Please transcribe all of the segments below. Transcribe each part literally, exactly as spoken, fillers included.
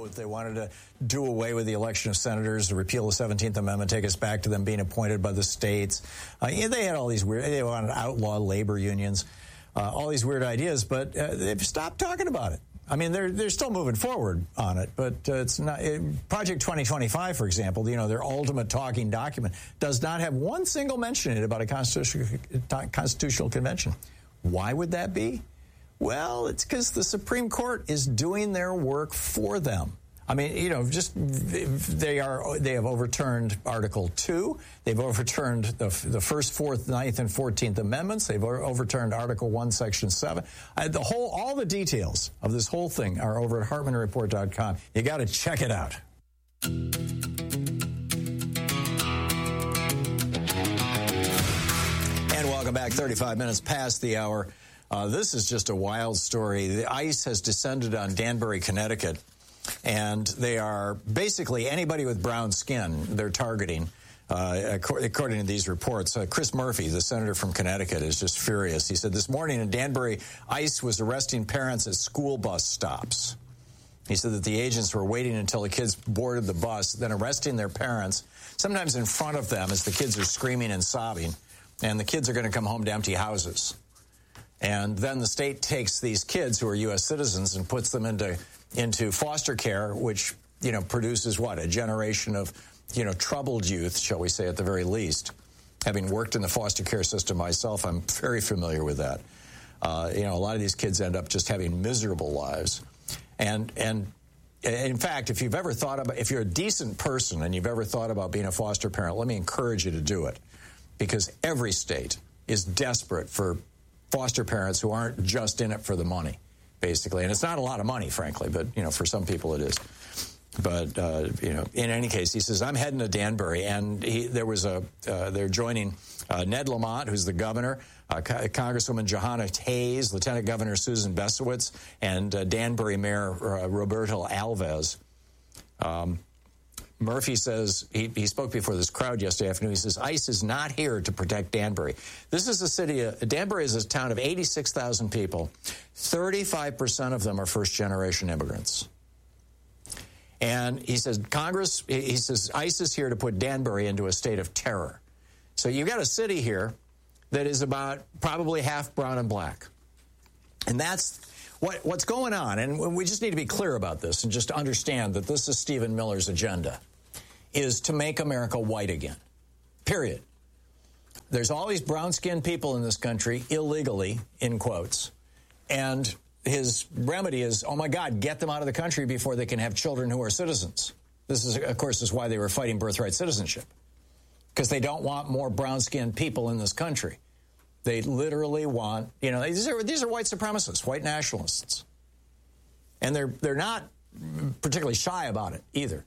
vote. They wanted to do away with the election of senators, to repeal the seventeenth Amendment, take us back to them being appointed by the states. Uh, yeah, they had all these weird, they wanted to outlaw labor unions, uh, all these weird ideas, but uh, they've stopped talking about it. I mean, they're they're still moving forward on it, but uh, it's not. It, Project twenty twenty-five, for example, you know, their ultimate talking document does not have one single mention in it about a constitutional constitutional convention. Why would that be? Well, it's because the Supreme Court is doing their work for them. I mean, you know, just they are they have overturned Article two. They've overturned the, the first, fourth, ninth, and fourteenth Amendments. They've overturned Article one, Section seven. I, the whole, all the details of this whole thing are over at Hartmann Report dot com. You got to check it out. And welcome back. thirty-five minutes past the hour. Uh, this is just a wild story. The ICE has descended on Danbury, Connecticut, and they are basically anybody with brown skin they're targeting, uh, according to these reports. Uh, Chris Murphy, the senator from Connecticut, is just furious. He said this morning in Danbury, ICE was arresting parents at school bus stops. He said that the agents were waiting until the kids boarded the bus, then arresting their parents, sometimes in front of them as the kids are screaming and sobbing, and the kids are going to come home to empty houses. And then the state takes these kids who are U S citizens and puts them into into foster care, which, you know, produces what? A generation of, you know, troubled youth, shall we say, at the very least. Having worked in the foster care system myself, I'm very familiar with that. Uh, you know, a lot of these kids end up just having miserable lives. And, and in fact, if you've ever thought about, if you're a decent person and you've ever thought about being a foster parent, let me encourage you to do it. Because every state is desperate for foster parents who aren't just in it for the money, basically. And it's not a lot of money, frankly, but, you know, for some people it is. But, uh, you know, in any case, he says, I'm heading to Danbury. And he, there was a, uh, they're joining uh, Ned Lamont, who's the governor, uh, Co- Congresswoman Johanna Hayes, Lieutenant Governor Susan Besowitz, and uh, Danbury Mayor uh, Roberto Alves. Um, Murphy says, he, he spoke before this crowd yesterday afternoon, he says, ICE is not here to protect Danbury. This is a city, uh, Danbury is a town of eighty-six thousand people. thirty-five percent of them are first-generation immigrants. And he says, Congress, he says, ICE is here to put Danbury into a state of terror. So you've got a city here that is about probably half brown and black. And that's What, what's going on, and we just need to be clear about this and just understand that this is Stephen Miller's agenda, is to make America white again, period. There's all these brown-skinned people in this country, illegally, in quotes, and his remedy is, oh, my God, get them out of the country before they can have children who are citizens. This, is, of course, is why they were fighting birthright citizenship, because they don't want more brown-skinned people in this country. They literally want, you know, these are these are white supremacists, white nationalists. And they're they're not particularly shy about it either.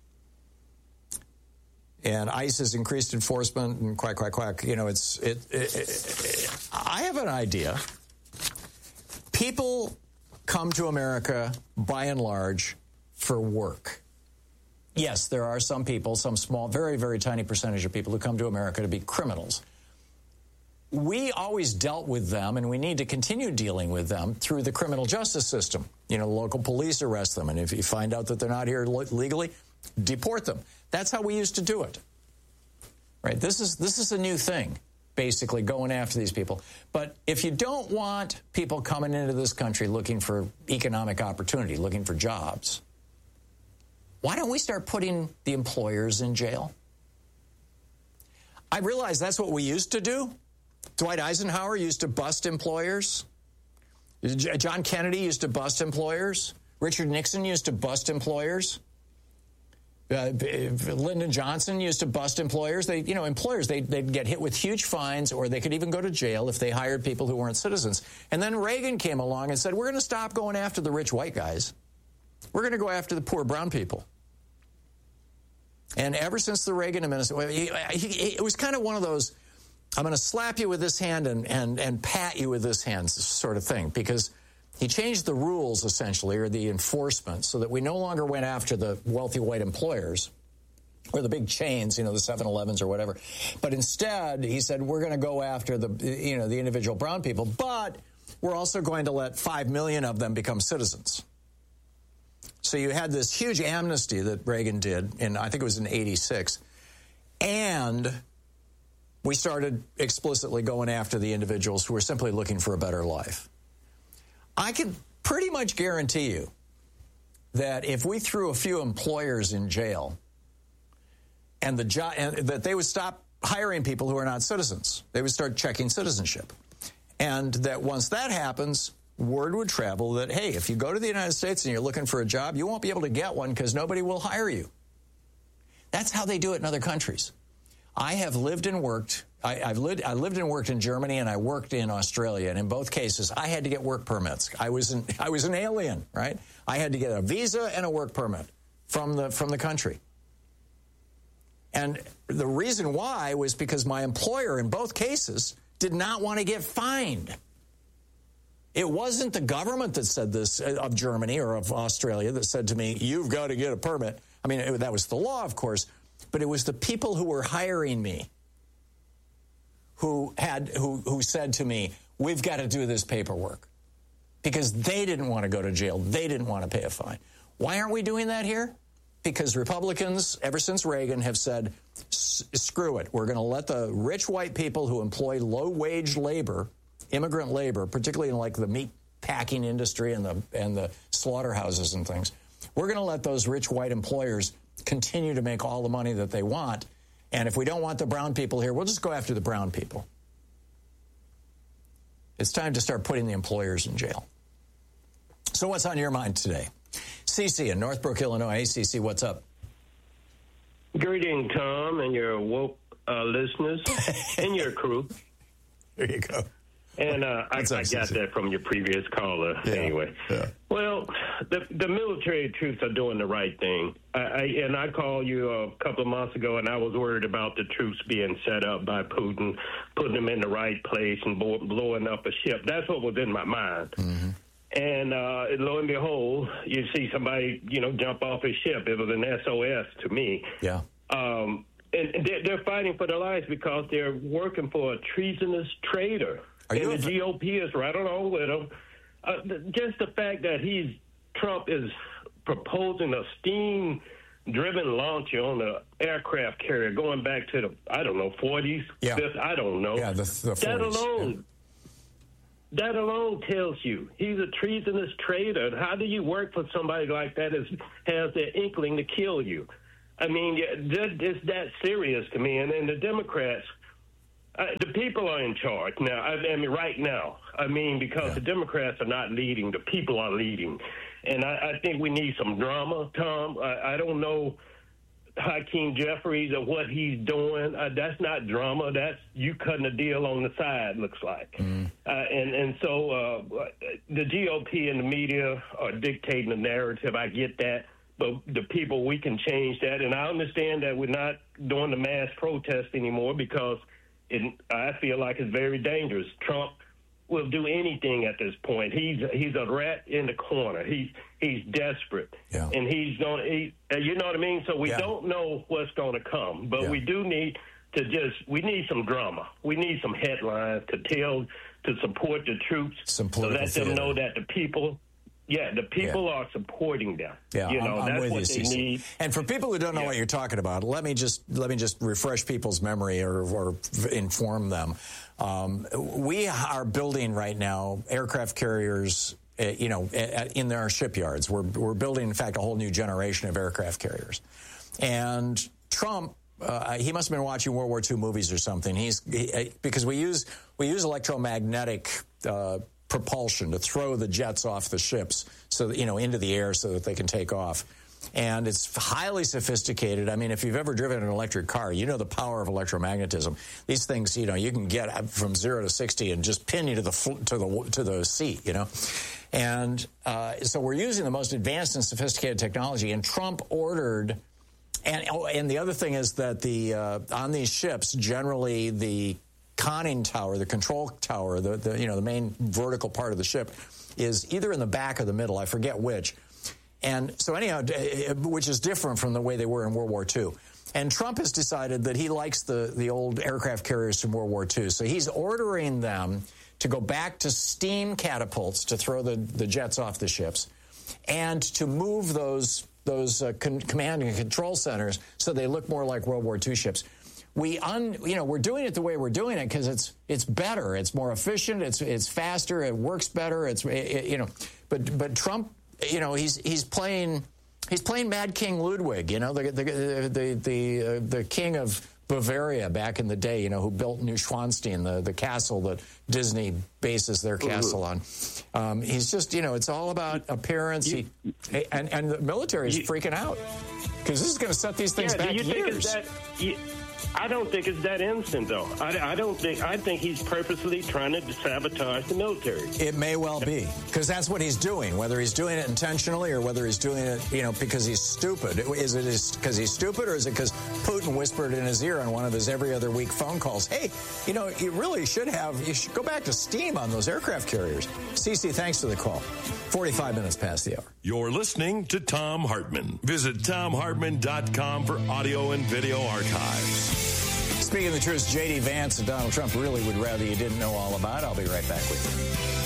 And ICE has increased enforcement and quack, quack, quack. You know, it's, it, it, it, it I have an idea. People come to America, by and large, for work. Yes, there are some people, some small, very, very tiny percentage of people who come to America to be criminals. We always dealt with them, and we need to continue dealing with them through the criminal justice system. You know, local police arrest them, and if you find out that they're not here legally, deport them. That's how we used to do it. Right? This is this is a new thing, basically, going after these people. But if you don't want people coming into this country looking for economic opportunity, looking for jobs, why don't we start putting the employers in jail? I realize that's what we used to do. Dwight Eisenhower used to bust employers. John Kennedy used to bust employers. Richard Nixon used to bust employers. Uh, Lyndon Johnson used to bust employers. They, you know, employers, they, they'd get hit with huge fines, or they could even go to jail if they hired people who weren't citizens. And then Reagan came along and said, we're going to stop going after the rich white guys. We're going to go after the poor brown people. And ever since the Reagan administration, it was kind of one of those, I'm going to slap you with this hand and, and, and pat you with this hand sort of thing, because he changed the rules, essentially, or the enforcement, so that we no longer went after the wealthy white employers or the big chains, you know, the seven elevens or whatever. But instead, he said, we're going to go after the, you know, the individual brown people, but we're also going to let five million of them become citizens. So you had this huge amnesty that Reagan did, in I think it was in eighty-six, and we started explicitly going after the individuals who were simply looking for a better life. I can pretty much guarantee you that if we threw a few employers in jail, and the jo- and that they would stop hiring people who are not citizens. They would start checking citizenship. And that once that happens, word would travel that, hey, if you go to the United States and you're looking for a job, you won't be able to get one because nobody will hire you. That's how they do it in other countries. I have lived and worked. I, I've lived. I lived and worked in Germany, and I worked in Australia. And in both cases, I had to get work permits. I was an I was an alien, right? I had to get a visa and a work permit from the from the country. And the reason why was because my employer in both cases did not want to get fined. It wasn't the government that said this of Germany or of Australia that said to me, you've got to get a permit. I mean, it, that was the law, of course, but it was the people who were hiring me who had who who said to me, we've got to do this paperwork, because they didn't want to go to jail. They didn't want to pay a fine. Why aren't we doing that here? Because Republicans, ever since Reagan, have said, screw it. We're going to let the rich white people who employ low-wage labor, immigrant labor, particularly in like the meat packing industry and the and the slaughterhouses and things, we're going to let those rich white employers continue to make all the money that they want. And if we don't want the brown people here, we'll just go after the brown people. It's time to start putting the employers in jail. So what's on your mind today? Cece in Northbrook, Illinois. Hey, Cece, what's up? Greeting, Tom, and your woke uh, listeners and your crew. There you go. And uh, I, up, I got Cece? that from your previous caller. Yeah, anyway, yeah. Well, the the military troops are doing the right thing. I, I, and I called you a couple of months ago, and I was worried about the troops being set up by Putin, putting them in the right place and blow, blowing up a ship. That's what was in my mind. Mm-hmm. And uh, lo and behold, you see somebody, you know, jump off his ship. It was an S O S to me. Yeah. Um, and they're, they're fighting for their lives because they're working for a treasonous traitor. Are and you the a... G O P is right along with him. Uh, just the fact that he's Trump is proposing a steam-driven launcher on the aircraft carrier going back to the, I don't know, forties, yeah. fifties, I don't know. Yeah, the, the forties. That alone, yeah. that alone tells you he's a treasonous traitor. How do you work for somebody like that that has their inkling to kill you? I mean, it's that serious to me. And then the Democrats, uh, the people are in charge now. I, I mean, right now. I mean, because yeah. the Democrats are not leading, the people are leading. And I, I think we need some drama, Tom. I, I don't know Hakeem Jeffries or what he's doing. Uh, that's not drama. That's you cutting a deal on the side, looks like. Mm. Uh, and, and so uh, the G O P and the media are dictating the narrative. I get that. But the people, we can change that. And I understand that we're not doing the mass protest anymore because it, I feel like it's very dangerous. Trump will do anything at this point. He's he's a rat in the corner. He's he's desperate, yeah. and he's going. He, you know what I mean. So we yeah. don't know what's going to come, but yeah. we do need to just. We need some drama. We need some headlines to tell to support the troops. Some to let theater. them know that the people. Yeah, the people yeah. are supporting them. Yeah, you know, I'm, I'm that's with what you, they Cece. need. And for people who don't know yeah. what you're talking about, let me just let me just refresh people's memory or, or inform them. Um, we are building right now aircraft carriers, uh, you know, in our shipyards. We're we're building, in fact, a whole new generation of aircraft carriers. And Trump, uh, he must have been watching World War Two movies or something. He's he, because we use we use electromagnetic Uh, propulsion to throw the jets off the ships so that, you know, into the air so that they can take off. And it's highly sophisticated. I mean, if you've ever driven an electric car, you know the power of electromagnetism. These things, you know, you can get from zero to sixty and just pin you to the to the to the seat, you know. And uh, so we're using the most advanced and sophisticated technology. And Trump ordered, and oh, and the other thing is that the uh, on these ships, generally the conning tower, the control tower, the, the you know the main vertical part of the ship is either in the back or the middle. I forget which. And so anyhow, which is different from the way they were in World War Two. And Trump has decided that he likes the, the old aircraft carriers from World War Two. So he's ordering them to go back to steam catapults to throw the, the jets off the ships. and to move those those uh, con- command and control centers so they look more like World War Two ships. We un, you know, we're doing it the way we're doing it because it's it's better, it's more efficient, it's it's faster, it works better. It's it, you know, but but Trump, you know, he's he's playing he's playing Mad King Ludwig, you know, the the the the, uh, the king of Bavaria back in the day, you know, who built Neuschwanstein, the, the castle that Disney bases their castle on. Um, he's just, you know, it's all about appearance. You, he, and, and the military is you, freaking out because this is going to set these things yeah, back do you years. Think it's that, you, I don't think it's that instant, though. I, I don't think. I think he's purposely trying to sabotage the military. It may well be, because that's what he's doing. Whether he's doing it intentionally or whether he's doing it, you know, because he's stupid. Is it because he's stupid, or is it because Putin whispered in his ear on one of his every other week phone calls, "Hey, you know, you really should have. You should go back to steam on those aircraft carriers." Cece, thanks for the call. forty-five minutes past the hour. You're listening to Thom Hartmann. Visit Thom Hartmann dot com for audio and video archives. Speaking of the truth, J D Vance and Donald Trump really would rather you didn't know all about. I'll be right back with you.